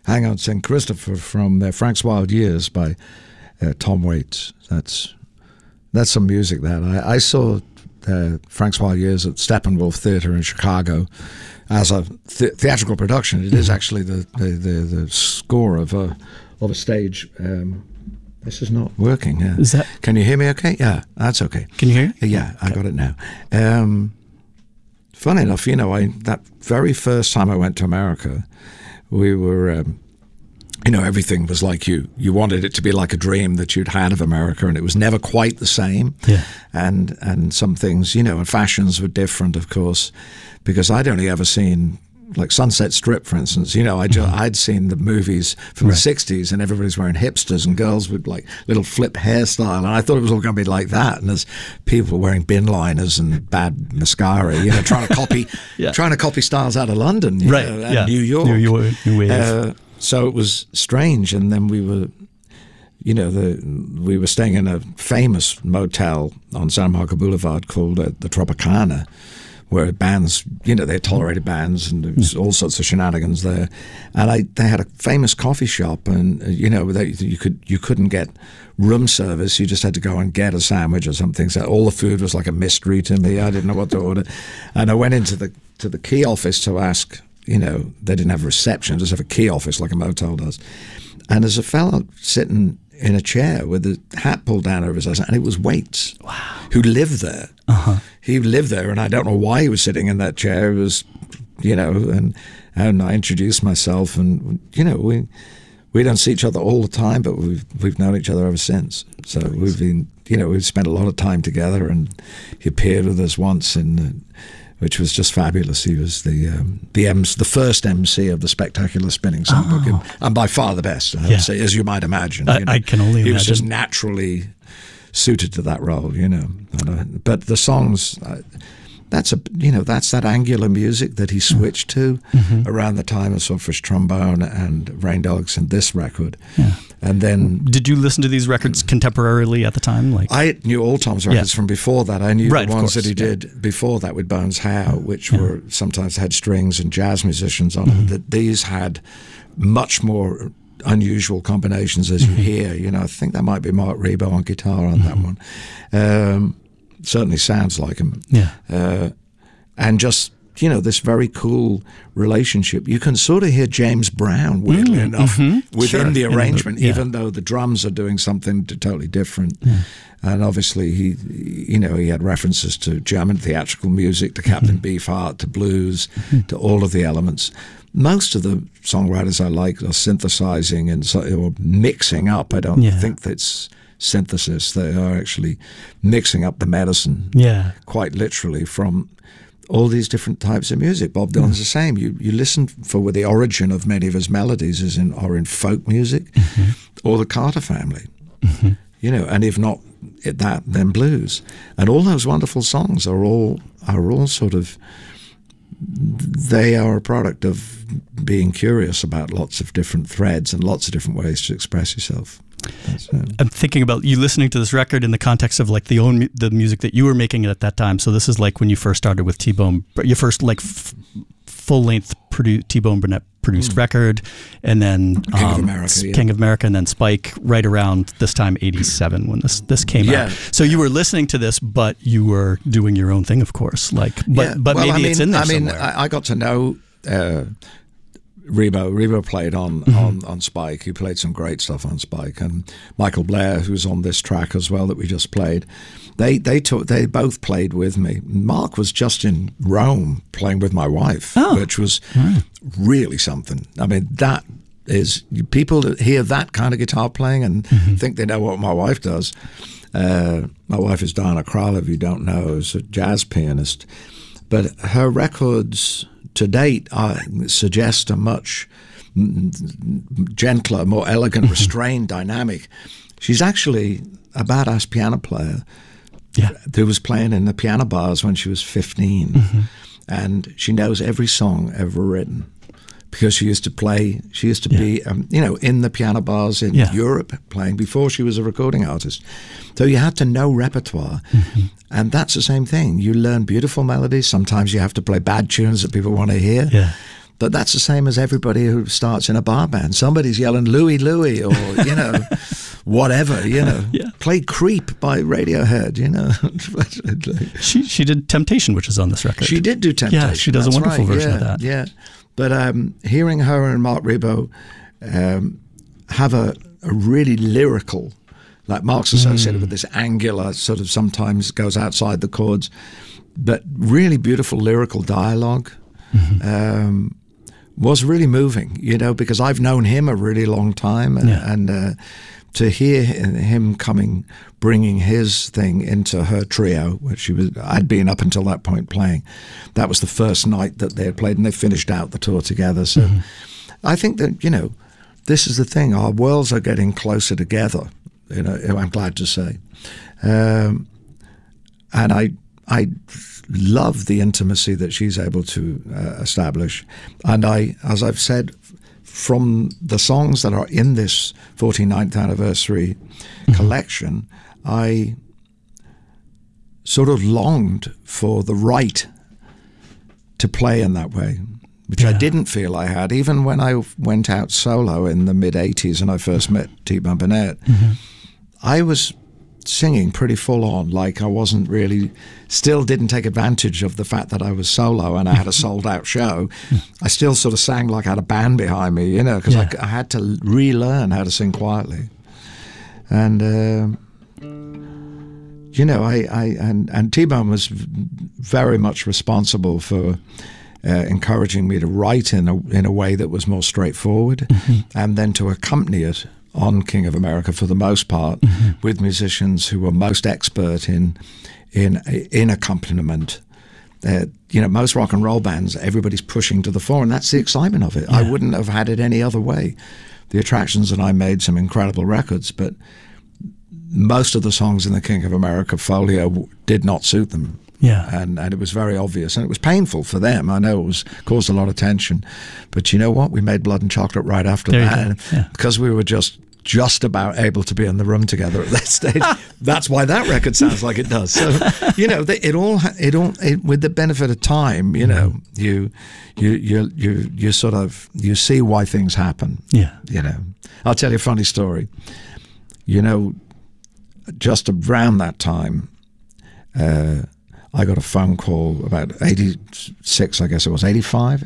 Hang On St. Christopher from Frank's Wild Years by Tom Waits. That's some music that I saw Frank's Wild Years at Steppenwolf Theatre in Chicago as a theatrical production. It is actually the score of a stage. This is not working. Yeah. Is that? Can you hear me? Okay. Yeah, that's okay. Can you hear? Yeah, I got it now. Funny enough, that very first time I went to America, we were. Everything was like you wanted it to be like a dream that you'd had of America, and it was never quite the same. Yeah. And some things, and fashions were different, of course, because I'd only ever seen, like Sunset Strip, for instance. I'd seen the movies from the 60s, and everybody's wearing hipsters and girls with like little flip hairstyle, and I thought it was all going to be like that. And there's people wearing bin liners and bad mascara, trying to copy styles out of London, and New York. New Wave. So it was strange, and then we were, we were staying in a famous motel on San Marco Boulevard called the Tropicana, where bands, they tolerated bands, and there was all sorts of shenanigans there. And they had a famous coffee shop, and you couldn't get room service. You just had to go and get a sandwich or something. So all the food was like a mystery to me. I didn't know what to order, and I went into the key office to ask. They didn't have a reception, just have a key office like a motel does. And there's a fellow sitting in a chair with a hat pulled down over his eyes, and it was Waits, who lived there. Uh-huh. He lived there, and I don't know why he was sitting in that chair. It was, and I introduced myself, and, we don't see each other all the time, but we've known each other ever since. So we've been, we've spent a lot of time together, and he appeared with us once which was just fabulous. He was the first MC of the Spectacular Spinning Songbook, and by far the best, I would say, as you might imagine. I can only imagine. He was just naturally suited to that role, But the songs, that's that angular music that he switched to around the time of Swordfish Trombone and Rain Dogs and this record. Yeah. And then, did you listen to these records contemporarily at the time? I knew all Tom's records from before that. I knew the ones that he did before that with Bones Howe, which were sometimes had strings and jazz musicians on them. That these had much more unusual combinations, as you hear. I think that might be Mark Rebo on guitar on that one. Certainly sounds like him. Yeah. And just this very cool relationship. You can sort of hear James Brown, weirdly enough, within the arrangement, even though the drums are doing something totally different. Yeah. And obviously, he had references to German theatrical music, to Captain Beefheart, to blues, to all of the elements. Most of the songwriters I like are synthesizing or mixing up. I don't think that's synthesis. They are actually mixing up the medicine, quite literally, from all these different types of music. Bob Dylan's the same. You listen for where the origin of many of his melodies are in folk music or the Carter family, and if not that, then blues. And all those wonderful songs are all sort of, they are a product of being curious about lots of different threads and lots of different ways to express yourself. I'm thinking about you listening to this record in the context of like the music that you were making at that time. So this is like when you first started with T-Bone, your first like full-length T-Bone Burnett produced record, and then King of America, and then Spike right around this time, 87, when this came out. So you were listening to this, but you were doing your own thing, of course. It's in there somewhere. I got to know Rebo played on Spike. He played some great stuff on Spike, and Michael Blair, who's on this track as well that we just played. They both played with me. Mark was just in Rome playing with my wife, which was really something. I mean, that is, people that hear that kind of guitar playing and think they know what my wife does. My wife is Diana Krall, if you don't know, is a jazz pianist, but her records to date suggest a much gentler, more elegant, restrained dynamic. She's actually a badass piano player who was playing in the piano bars when she was 15. And she knows every song ever written because she used to be, in the piano bars in Europe playing before she was a recording artist. So you had to know repertoire. And that's the same thing. You learn beautiful melodies. Sometimes you have to play bad tunes that people want to hear. But that's the same as everybody who starts in a bar band. Somebody's yelling Louie Louie or, you know, whatever, you know. Yeah. Play Creep by Radiohead, you know. She did Temptation, which is on this record. She did do Temptation. Yeah, she does a wonderful version of that. Yeah. But hearing her and Mark Ribot have a really lyrical, like Mark's associated with this angular, sort of sometimes goes outside the chords, but really beautiful lyrical dialogue. Was really moving, you know, because I've known him a really long time, and to hear him bringing his thing into her trio, which I'd been up until that point playing. That was the first night that they had played, and they finished out the tour together. So I think that, you know, this is the thing. Our worlds are getting closer together, you know, I'm glad to say. And I love the intimacy that she's able to establish. And as I've said, from the songs that are in this 49th anniversary collection, I sort of longed for the right to play in that way, which I didn't feel I had. Even when I went out solo in the mid-'80s and I first met T-Bone Burnett, I was singing pretty full on, like I wasn't really, still didn't take advantage of the fact that I was solo and I had a sold out show. I still sort of sang like I had a band behind me, you know, because I had to relearn how to sing quietly. And, you know, and T-Bone was very much responsible for encouraging me to write in a way that was more straightforward, and then to accompany it on King of America for the most part with musicians who were most expert in accompaniment. You know, most rock and roll bands, everybody's pushing to the fore, and that's the excitement of it. I wouldn't have had it any other way. The Attractions and I made some incredible records, but most of the songs in the King of America folio did not suit them. Yeah. And it was very obvious, and it was painful for them. I know it caused a lot of tension, but you know what? We made Blood and Chocolate right after that, because we were just about able to be in the room together at that stage. That's why that record sounds like it does. So, you know, it all with the benefit of time, you know, you sort of, you see why things happen. Yeah. You know, I'll tell you a funny story. You know, just around that time, I got a phone call about 86, I guess it was, 85.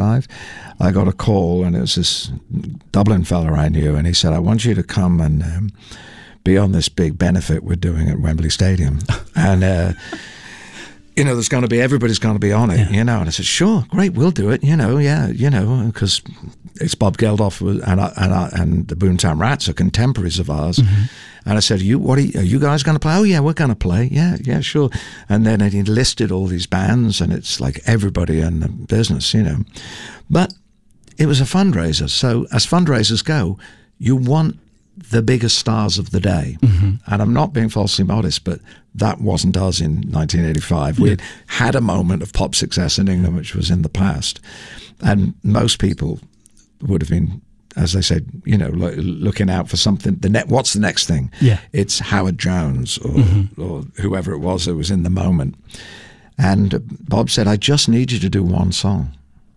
I got a call, and it was this Dublin fella I knew, and he said, I want you to come and be on this big benefit we're doing at Wembley Stadium. And, you know, everybody's going to be on it, you know. And I said, sure, great, we'll do it, you know, because it's Bob Geldof and the Boomtown Rats are contemporaries of ours. And I said, are you guys going to play? Oh, yeah, we're going to play. Yeah, sure. And then he listed all these bands, and it's like everybody in the business, you know. But it was a fundraiser. So as fundraisers go, you want the biggest stars of the day. And I'm not being falsely modest, but that wasn't us in 1985. We had a moment of pop success in England, which was in the past. And most people would have been, as I said, you know, looking out for something. What's the next thing? Yeah, it's Howard Jones or whoever it was that was in the moment. And Bob said, I just need you to do one song.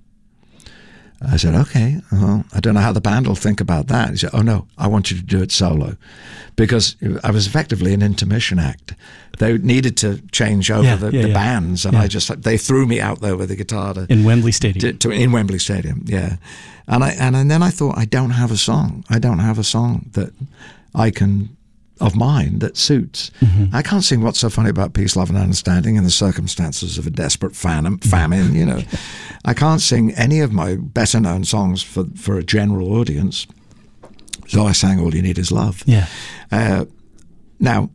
I said, okay, well, I don't know how the band will think about that. He said, oh no, I want you to do it solo. Because I was effectively an intermission act. They needed to change over the bands, and they threw me out there with the guitar. In Wembley Stadium. In Wembley Stadium, yeah. And then I thought, I don't have a song. I don't have a song that I can, of mine, that suits. I can't sing What's So Funny About Peace, Love and Understanding in the circumstances of a desperate famine, you know. I can't sing any of my better known songs for a general audience. So I sang All You Need Is Love. Yeah. Now,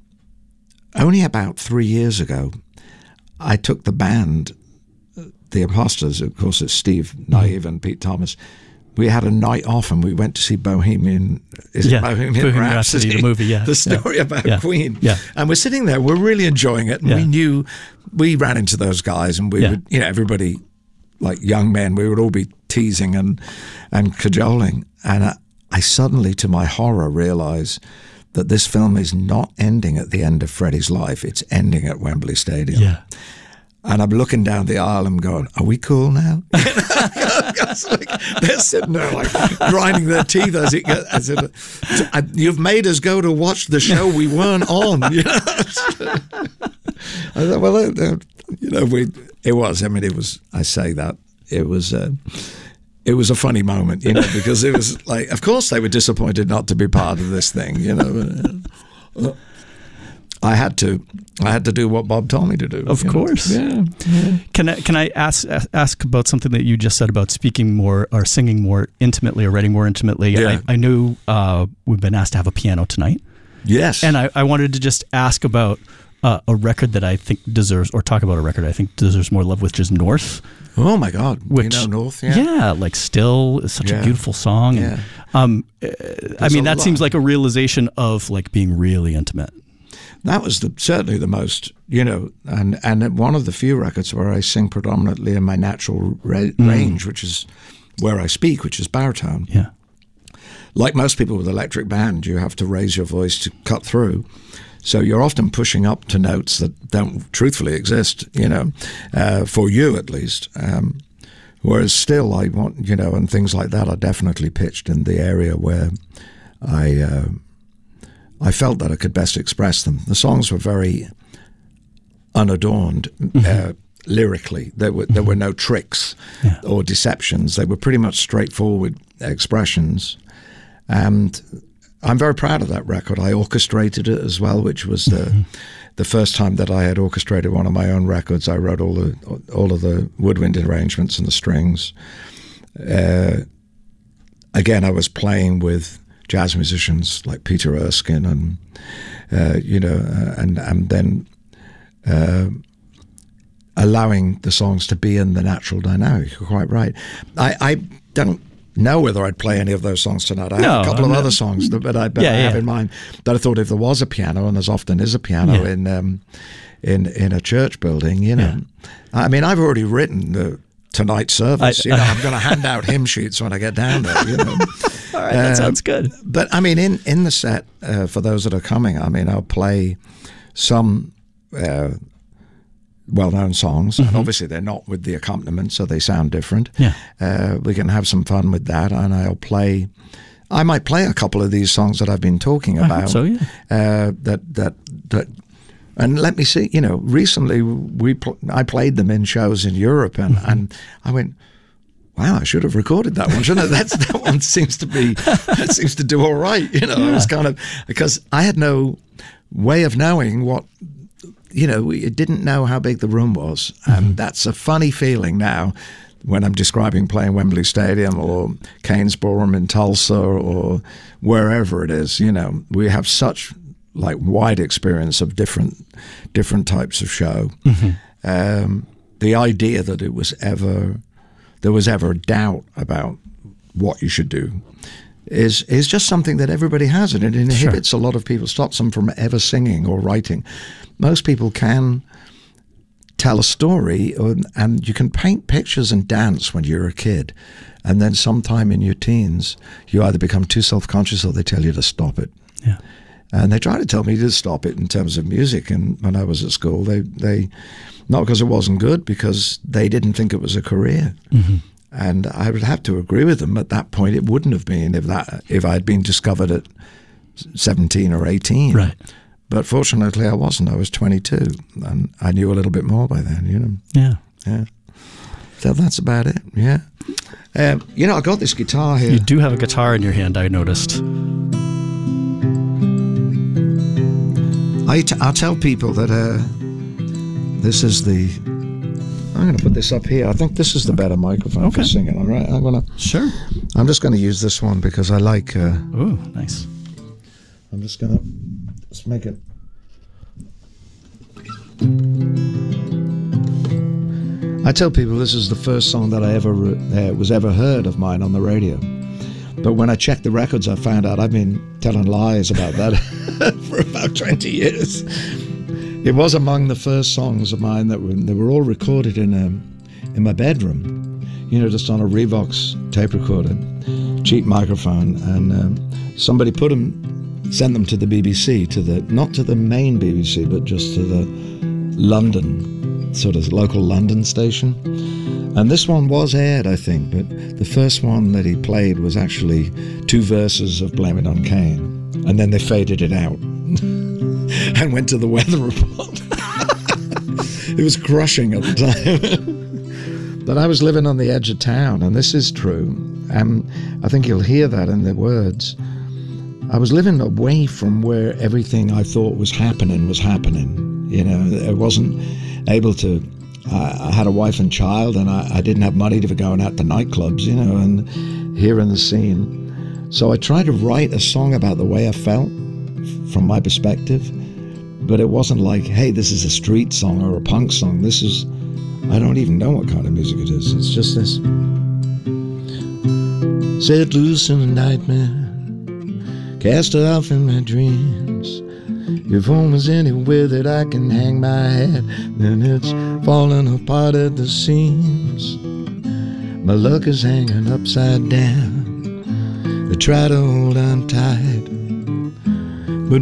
only about 3 years ago, I took the band, the Imposters, of course it's Steve Naive and Pete Thomas. We had a night off and we went to see Bohemian Rhapsody, the movie, the story about Queen. Yeah. And we're sitting there, we're really enjoying it, and we ran into those guys, and we would, you know, everybody, like young men, we would all be teasing and cajoling. And I suddenly, to my horror, realized that this film is not ending at the end of Freddie's life, it's ending at Wembley Stadium. Yeah. And I'm looking down the aisle and going, are we cool now? They're sitting there like grinding their teeth as it gets. You've made us go to watch the show we weren't on. You know? I thought, well, it was. I mean, it was. I say that it was. It was a funny moment, you know, because it was like, of course, they were disappointed not to be part of this thing, you know. I had to do what Bob told me to do. Of course. Yeah. Can I ask about something that you just said about speaking more or singing more intimately or writing more intimately? Yeah. I know we've been asked to have a piano tonight. Yes. And I wanted to just ask about a record that I think deserves, or talk about a record I think deserves more love, which is North. Oh my God! Which, North? Yeah, like Still is such a beautiful song. Yeah. And, I mean, that seems like a realization of like being really intimate. That was certainly the most, you know, and one of the few records where I sing predominantly in my natural range, which is where I speak, which is baritone. Yeah. Like most people with electric band, you have to raise your voice to cut through. So you're often pushing up to notes that don't truthfully exist, you know, for you at least. Whereas Still, I want, you know, and things like that are definitely pitched in the area where I felt that I could best express them. The songs were very unadorned lyrically. There were no tricks or deceptions. They were pretty much straightforward expressions. And I'm very proud of that record. I orchestrated it as well, which was the first time that I had orchestrated one of my own records. I wrote all of the woodwind arrangements and the strings. Again, I was playing with jazz musicians like Peter Erskine and and then allowing the songs to be in the natural dynamic. You're quite right. I don't know whether I'd play any of those songs tonight. I have a couple of other songs that I have in mind that I thought if there was a piano, and there's often is a piano in a church building, you know. I mean, I've already written the tonight service. I'm going to hand out hymn sheets when I get down there. You know. All right, that sounds good. But I mean, in the set for those that are coming, I mean, I'll play some well-known songs, and obviously they're not with the accompaniment, so they sound different. Yeah, we can have some fun with that, and I might play a couple of these songs that I've been talking about. I hope so, yeah. That. And let me see, you know, recently I played them in shows in Europe, and I went, wow, I should have recorded that one, shouldn't I? That one seems to do all right, you know. I was kind of, because I had no way of knowing what, you know, we didn't know how big the room was, and that's a funny feeling now when I'm describing playing Wembley Stadium or Keynes Ballroom in Tulsa or wherever it is. You know, we have such like wide experience of different types of show. The idea that there was ever doubt about what you should do is just something that everybody has, and it inhibits a lot of people, stops them from ever singing or writing. Most people can tell a story, and you can paint pictures and dance when you're a kid, and then sometime in your teens you either become too self-conscious or they tell you to stop it. Yeah. And they tried to tell me to stop it in terms of music. And when I was at school, they not because it wasn't good, because they didn't think it was a career. And I would have to agree with them. At that point, it wouldn't have been if I had been discovered at 17 or 18. Right. But fortunately, I wasn't. I was 22, and I knew a little bit more by then. You know. Yeah. Yeah. So that's about it. Yeah. You know, I got this guitar here. You do have a guitar in your hand, I noticed. I'll tell people that this is the. I'm going to put this up here. I think this is the better microphone for singing. All right, Sure. I'm just going to use this one because I like. Oh, nice. I'm just going to let's make it. I tell people this is the first song that I ever was ever heard of mine on the radio. But when I checked the records, I found out I've been telling lies about that for about 20 years. It was among the first songs of mine that were all recorded in my bedroom, you know, just on a Revox tape recorder, cheap microphone, and somebody sent them to the BBC, not to the main BBC, but just to the London, sort of local London station. And this one was aired, I think, but the first one that he played was actually 2 verses of Blame It on Cain, and then they faded it out and went to the weather report. It was crushing at the time. But I was living on the edge of town, and this is true. I think you'll hear that in the words. I was living away from where everything I thought was happening. You know, I wasn't able to. I had a wife and child, and I didn't have money to be going out to nightclubs, you know, and hearing the scene. So I tried to write a song about the way I felt from my perspective, but it wasn't like, hey, this is a street song or a punk song. This is, I don't even know what kind of music it is. It's just this. Set loose in a nightmare, cast off in my dreams. If home is anywhere that I can hang my head, then it's falling apart at the seams. My luck is hanging upside down. I try to hold on tight,